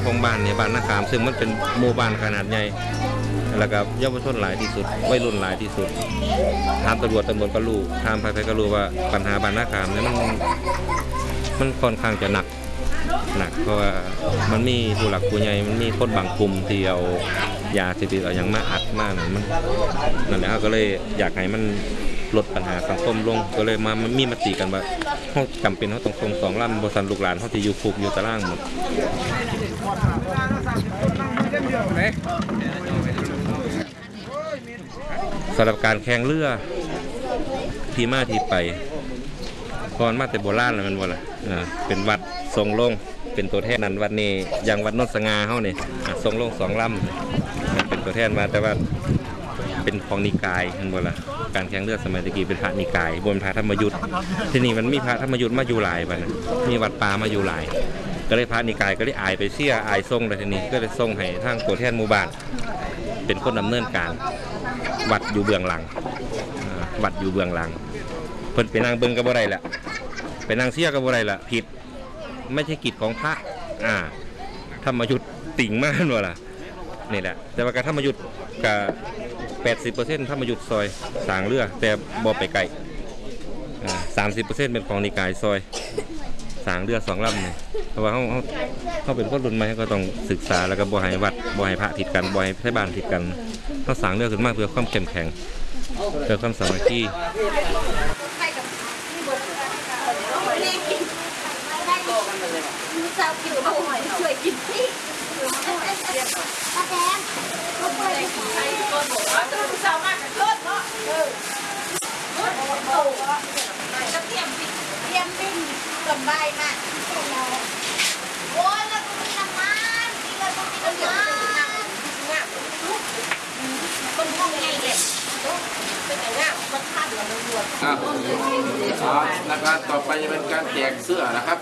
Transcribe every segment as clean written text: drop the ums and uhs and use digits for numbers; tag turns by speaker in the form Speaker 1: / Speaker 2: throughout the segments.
Speaker 1: ของบ้านเนี่ยบ้านนาคามซึ่งมันเป็นหมู่บ้านขนาดใหญ่แล้วก็เยาวชนหลายที่สุดวัยรุ่นหลายที่สุดถามตำรวจก็รู้ถามใครๆก็รู้ว่าปัญหาบ้านนาคามเนี่ยมันค่อนข้างจะหนักเพราะว่ามันมีผู้หลักผู้ใหญ่มันมีคนบางกลุ่มที่เอายาเสพติดเอาอย่างมาอัดมานั่นแหละก็เลยอยากให้มันลดปัญหาสังคมลงก็เลยมีมติกันว่าเขาจำเป็นเขาต้องส่ง2 ลำบริษัทลูกหลานเขาจะอยู่คุกอยู่ตารางหมดสำหรับการแข่งเรือที่มาที่ไปพรมาแต่โบราณแล้วมันว่าล่ะเป็นวัดทรงลงเป็นตัวแทนนั้นวัดนี้อย่างวัดโนนสง่าเขาเนี่ยทรงลง2 ลำเป็นตัวแทนมาแต่ว่าเป็นของนิกายมันว่าล่ะการแข่งเรือสมัยตะกี้เป็นพระนิกายบนพระธรรมยุทธ์ที่นี่มันมีพระธรรมยุทธ์มาอยู่หลายวันมีวัดป่ามาอยู่หลายก็เลยพระนิกายก็เลยอายไปเสียอายทรงเลยทีนี้ก็เลยทรงให้ทางตัวแทนหมู่บ้านเป็นคนดำเนินการวัดอยู่เบื้องหลังวัดอยู่เบื้องหลังเพิ่นไปนั่งเบิ่งกับบ่ได้แหละไปนั่งเสียกับบ่ได้ละผิดไม่ใช่กิจของพระธรรมยุทธ์ติ่งมากว่าล่ะนี่แหละแต่ว่าการธรรมยุทธ์กับ80%ธรรมยุทธ์ซอยสร้างเรือแต่บ่ไปไกล30%เป็นของนิกายซอยสร้างเรือ2 ลำนี่เพราะว่าเขาเป็นคนรุ่นใหม่ก็ต้องศึกษาแล้วก็บ่ให้วัดบ่ให้พระผิดกันบ่ให้ไทบ้านผิดกันเขาสร้างเรือขึ้นมาเพื่อความเข้มแข็งเพื่อความสามัคคี
Speaker 2: สาวผิวเอาหอยช่วยกินสิป้าแดงก็เปิดใครก็บอกว่าจะสาวมากกับโทษเนาะจะเตรียมปิ้งสบายมากโอ้ยแล้วก็มีน้ำมันมีแล้วก็มีน้ำมันต้นห้องไงเนี่ยเป็นไงง่ายมันทัดแล้วมันรวด
Speaker 3: นะครับต่อไปจะเป็นการแจกเสื้อนะครับ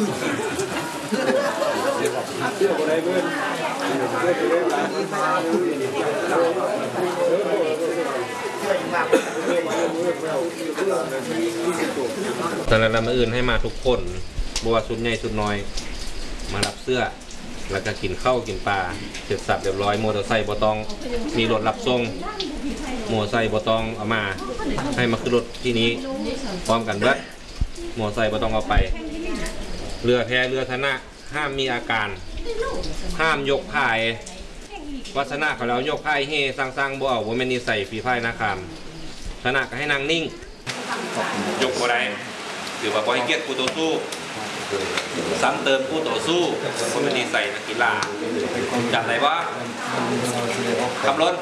Speaker 1: แต่ละมาอื่นให้มาทุกคนบัวสุดใหญ่สุดน้อยมารับเสื้อแล้วก็กินข้าวกินปลาเสร็จสับเรียบร้อยมอเตอร์ไซค์บ่ต้องมีรถรับส่งมอเตอร์ไซค์บ่ต้องเอามาให้มาขึ้นรถที่นี้พร้อมกันเบิดมอเตอร์ไซค์บ่ต้องเอาไปเรือแพเรือธนะห้ามมีอาการห้ามยกพายวัฒนะเขาแล้วยกพายเฮสร้างบ่เอาบ่แม่นนิสัยฝีพายนาคามธนะก็ให้นางนิ่งยกบ่ได้หรือว่าบ่ให้เกียรติผู้ต่อสู้ซ้ำเติมผู้ต่อสู้บ่แม่นนิสัยนักกีฬาจำได้ว่าขับรถ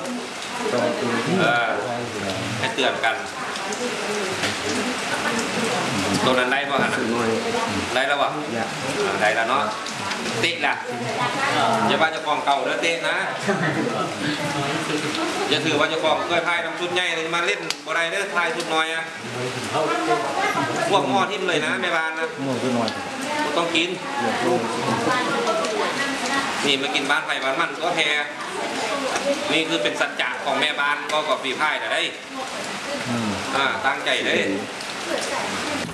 Speaker 1: ให้เตือนกันตัวนั้นได้ป่ะฮะได้แล้ววะได้แล้วเนาะติดล่ะอย่าว่าจะกองเก่าเด้อเตะนะอย่าถือว่าจะกองเคยพายน้ำชุดใหญ่เลยมาเล่นบ่ได้เด้อพายชุดน้อยอะพวกหม้อทิ่มเลยนะแม่บ้านนะต้องกินนี่มากินบ้านไฟบ้านมันก็แพ้นี่คือเป็นสัจจะของแม่บ้านก็กับปีพายแต่ได้ตั้งใจเลย